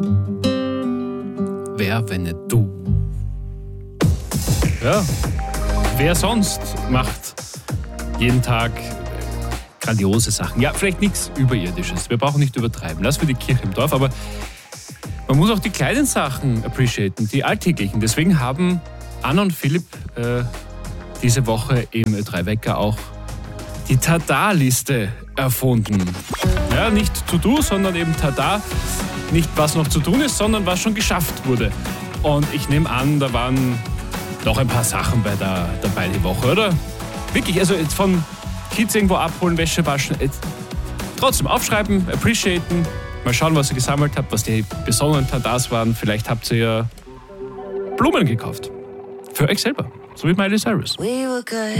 Wer, wenn nicht du? Ja, wer sonst macht jeden Tag grandiose Sachen? Ja, vielleicht nichts Überirdisches. Wir brauchen nicht übertreiben. Lass für die Kirche im Dorf. Aber man muss auch die kleinen Sachen appreciaten, die alltäglichen. Deswegen haben Anna und Philipp diese Woche im Ö3-Wecker auch die Tada-Liste erfunden. Ja, nicht To-Do, sondern eben Tada. Nicht was noch zu tun ist, sondern was schon geschafft wurde. Und ich nehme an, da waren noch ein paar Sachen dabei die Woche, oder? Wirklich, also jetzt von Kids irgendwo abholen, Wäsche waschen, trotzdem aufschreiben, appreciaten, mal schauen, was ihr gesammelt habt, was die besonderen Tadas waren. Vielleicht habt ihr ja Blumen gekauft. Für euch selber, so wie Miley Cyrus. We were good,